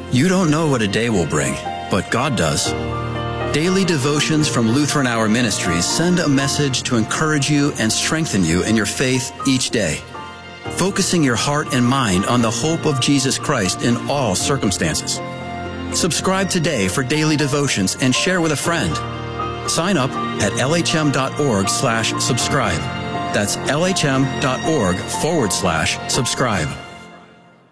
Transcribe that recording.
You don't know what a day will bring, but God does. Daily devotions from Lutheran Hour Ministries send a message to encourage you and strengthen you in your faith each day, focusing your heart and mind on the hope of Jesus Christ in all circumstances. Subscribe today for daily devotions and share with a friend. Sign up at lhm.org/subscribe. That's lhm.org/subscribe.